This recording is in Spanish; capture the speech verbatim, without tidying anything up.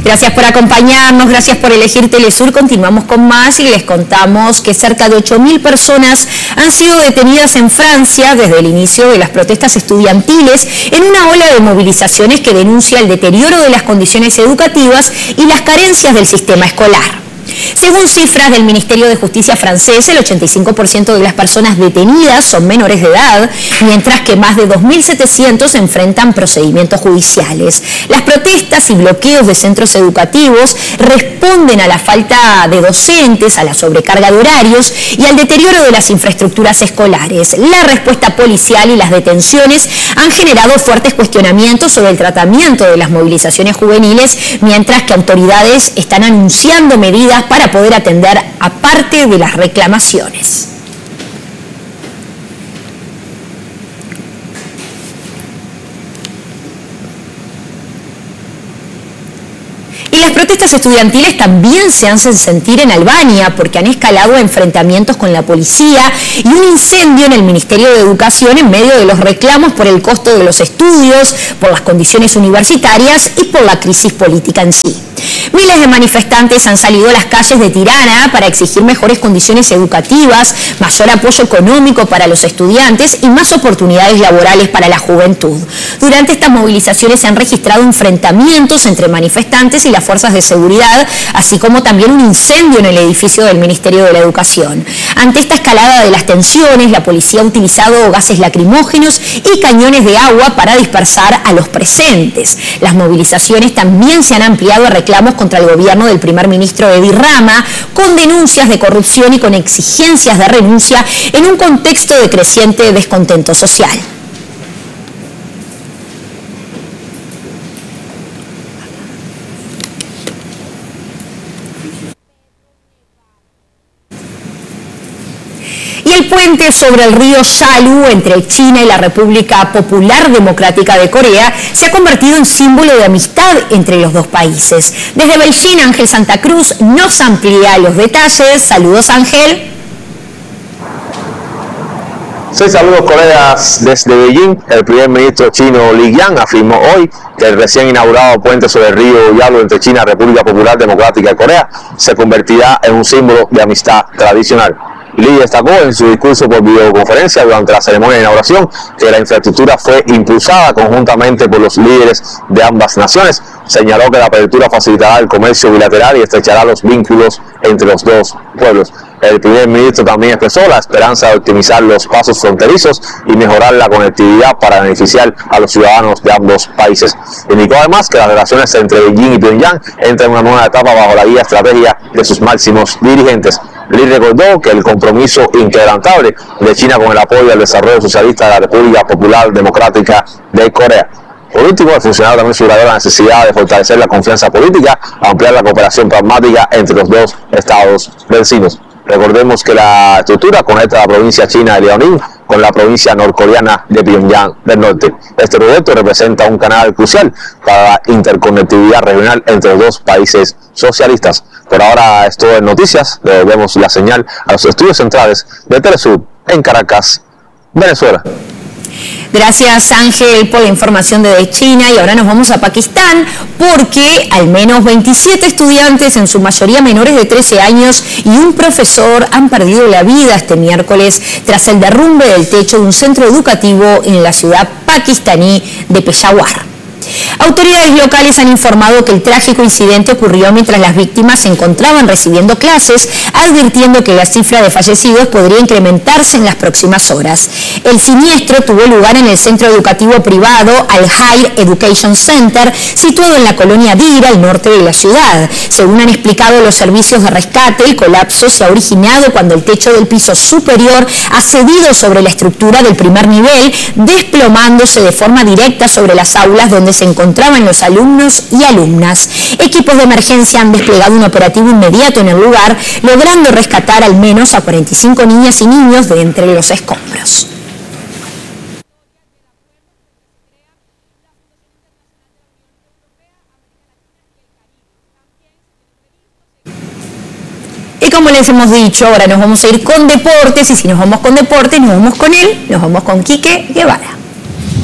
Gracias por acompañarnos, gracias por elegir Telesur. Continuamos con más y les contamos que cerca de ocho mil personas han sido detenidas en Francia desde el inicio de las protestas estudiantiles en una ola de movilizaciones que denuncia el deterioro de las condiciones educativas y las carencias del sistema escolar. Según cifras del Ministerio de Justicia francés, el ochenta y cinco por ciento de las personas detenidas son menores de edad, mientras que más de dos mil setecientos enfrentan procedimientos judiciales. Las protestas y bloqueos de centros educativos responden a la falta de docentes, a la sobrecarga de horarios y al deterioro de las infraestructuras escolares. La respuesta policial y las detenciones han generado fuertes cuestionamientos sobre el tratamiento de las movilizaciones juveniles, mientras que autoridades están anunciando medidas para poder atender a parte de las reclamaciones. Y las protestas estudiantiles también se hacen sentir en Albania porque han escalado a enfrentamientos con la policía y un incendio en el Ministerio de Educación en medio de los reclamos por el costo de los estudios, por las condiciones universitarias y por la crisis política en sí. Miles de manifestantes han salido a las calles de Tirana para exigir mejores condiciones educativas, mayor apoyo económico para los estudiantes y más oportunidades laborales para la juventud. Durante estas movilizaciones se han registrado enfrentamientos entre manifestantes y las fuerzas de seguridad, así como también un incendio en el edificio del Ministerio de la Educación. Ante esta escalada de las tensiones, la policía ha utilizado gases lacrimógenos y cañones de agua para dispersar a los presentes. Las movilizaciones también se han ampliado a reclamos contra el gobierno del primer ministro Edi Rama, con denuncias de corrupción y con exigencias de renuncia en un contexto de creciente descontento social. Y el puente sobre el río Yalu entre China y la República Popular Democrática de Corea se ha convertido en símbolo de amistad entre los dos países. Desde Beijing, Ángel Santa Cruz nos amplía los detalles. Saludos, Ángel. Sí, saludos, colegas. Desde Beijing, el primer ministro chino Li Qiang afirmó hoy que el recién inaugurado puente sobre el río Yalu entre China y la República Popular Democrática de Corea se convertirá en un símbolo de amistad tradicional. Li destacó en su discurso por videoconferencia durante la ceremonia de inauguración que la infraestructura fue impulsada conjuntamente por los líderes de ambas naciones. Señaló que la apertura facilitará el comercio bilateral y estrechará los vínculos entre los dos pueblos. El primer ministro también expresó la esperanza de optimizar los pasos fronterizos y mejorar la conectividad para beneficiar a los ciudadanos de ambos países. Indicó además que las relaciones entre Beijing y Pyongyang entran en una nueva etapa bajo la guía estratégica de sus máximos dirigentes. Li recordó que el compromiso inquebrantable de China con el apoyo al desarrollo socialista de la República Popular Democrática de Corea. Por último, el funcionario también subrayó la necesidad de fortalecer la confianza política, ampliar la cooperación pragmática entre los dos estados vecinos. Recordemos que la estructura conecta la provincia china de Liaoning con la provincia norcoreana de Pyongyang del Norte. Este proyecto representa un canal crucial para la interconectividad regional entre los dos países socialistas. Por ahora es todo en noticias. Le devolvemos la señal a los estudios centrales de Telesur en Caracas, Venezuela. Gracias, Ángel, por la información desde China. Y ahora nos vamos a Pakistán porque al menos veintisiete estudiantes, en su mayoría menores de trece años, y un profesor han perdido la vida este miércoles tras el derrumbe del techo de un centro educativo en la ciudad pakistaní de Peshawar. Autoridades locales han informado que el trágico incidente ocurrió mientras las víctimas se encontraban recibiendo clases, advirtiendo que la cifra de fallecidos podría incrementarse en las próximas horas. El siniestro tuvo lugar en el centro educativo privado Al-Hayr Education Center, situado en la colonia Dir, al norte de la ciudad. Según han explicado los servicios de rescate, el colapso se ha originado cuando el techo del piso superior ha cedido sobre la estructura del primer nivel, desplomándose de forma directa sobre las aulas donde se encontraban los alumnos y alumnas. Equipos de emergencia han desplegado un operativo inmediato en el lugar, logrando rescatar al menos a cuarenta y cinco niñas y niños de entre los escombros. Y como les hemos dicho, ahora nos vamos a ir con deportes, y si nos vamos con deportes, nos vamos con él, nos vamos con Quique Guevara.